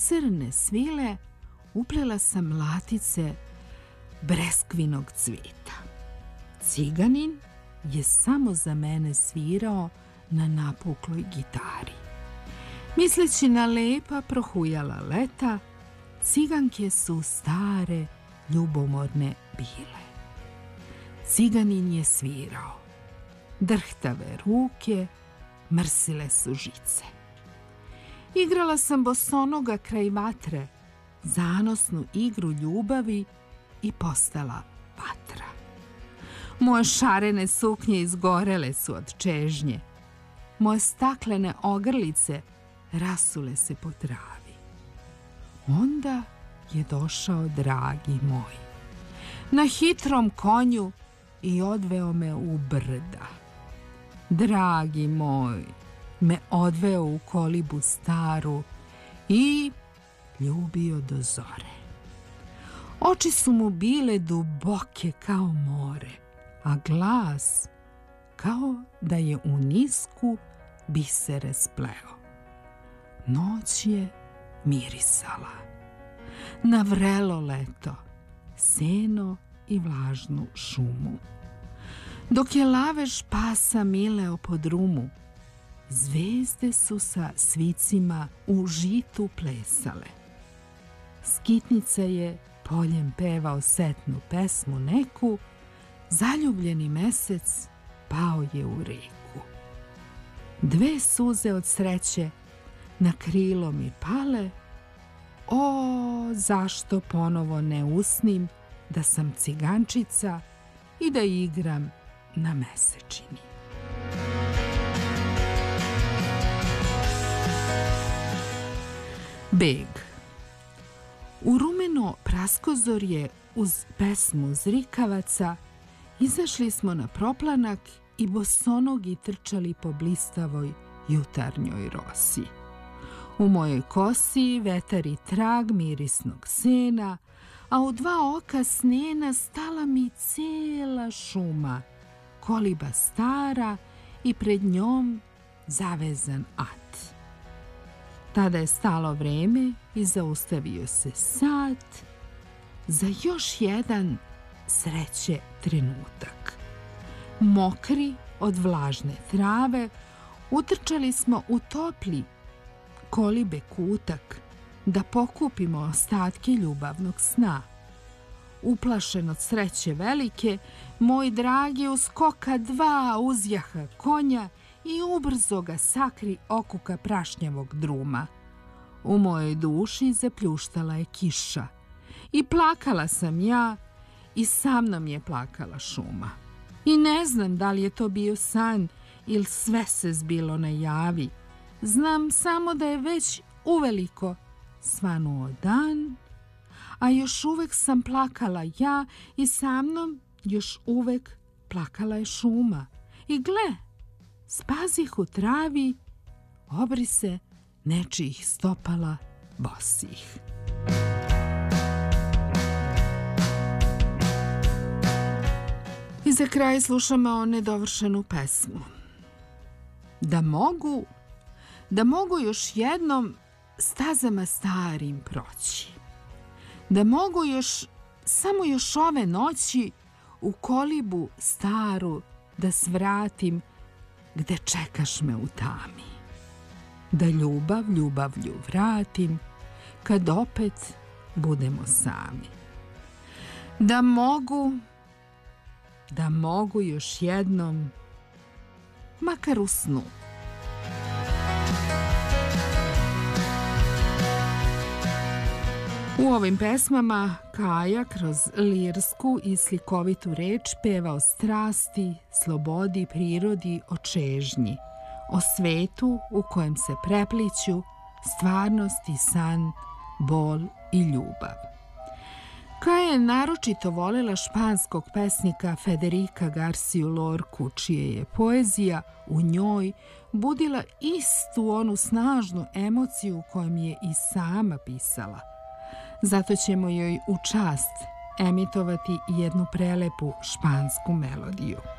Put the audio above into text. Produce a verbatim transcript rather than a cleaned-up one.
crne svile uplela sam latice breskvinog cvijeta. Ciganin je samo za mene svirao na napukloj gitari. Misleći na lepa prohujala leta, ciganke su stare, ljubomorne bile. Ciganin je svirao. Drhtave ruke mrsile su žice. Igrala sam bosonoga kraj vatre, zanosnu igru ljubavi i postala vatra. Moje šarene suknje izgorele su od čežnje. Moje staklene ogrlice rasule se po travi. Onda je došao dragi moj na hitrom konju i odveo me u brda. Dragi moj me odveo u kolibu staru i ljubio do zore. Oči su mu bile duboke kao more, a glas kao da je u nisku bisere spleo. Noć je mirisala na vrelo leto, seno i vlažnu šumu. Dok je lavež pasa mileo po drumu, zvezde su sa svicima u žitu plesale. Skitnica je poljem pevao setnu pesmu neku, zaljubljeni mesec pao je u reku. Dve suze od sreće na krilo mi pale, o, zašto ponovo ne usnim da sam cigančica i da igram na mesečini. Beg. U rumeno praskozorje uz pesmu zrikavaca izašli smo na proplanak i bosonogi trčali po blistavoj jutarnjoj rosi. U mojoj kosi vetar i trag mirisnog sena, a u dva oka snena stala mi cela šuma, koliba stara i pred njom zavezan at. Tada je stalo vreme i zaustavio se sat za još jedan sreće trenutak. Mokri od vlažne trave utrčali smo u topli kolibe kutak da pokupimo ostatke ljubavnog sna. Uplašen od sreće velike, moj dragi uskoka dva uzjaha konja i ubrzo ga sakri okuka prašnjavog druma. U mojoj duši zapljuštala je kiša i plakala sam ja i sa mnom je plakala šuma. I ne znam da li je to bio san ili sve se zbilo na javi. Znam samo da je već uveliko svanuo dan, a još uvek sam plakala ja i sa mnom još uvek plakala je šuma. I gle, spazih u travi obrise nečijih stopala bosih. I za kraj slušamo nedovršenu pesmu. Da mogu, da mogu još jednom stazama starim proći. Da mogu još, samo još ove noći u kolibu staru da svratim gde čekaš me u tami. Da ljubav ljubavlju vratim kad opet budemo sami. Da mogu, da mogu još jednom, makar u snu. U ovim pesmama Kaja kroz lirsku i slikovitu reč peva o strasti, slobodi, prirodi, o čežnji, o svetu u kojem se prepliću stvarnost i san, bol i ljubav. Kaja je naročito volela španskog pesnika Federica Garciju Lorku, čije je poezija u njoj budila istu onu snažnu emociju kojom je i sama pisala. Zato ćemo joj u čast emitovati jednu prelepu špansku melodiju.